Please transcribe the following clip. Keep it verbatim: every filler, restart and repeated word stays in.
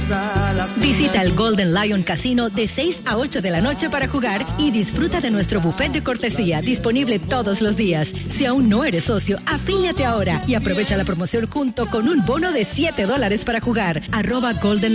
Visita el Golden Lion Casino de seis a ocho de la noche para jugar y disfruta de nuestro buffet de cortesía disponible todos los días. Si aún no eres socio, afíliate ahora y aprovecha la promoción junto con un bono de siete dólares para jugar. Arroba Golden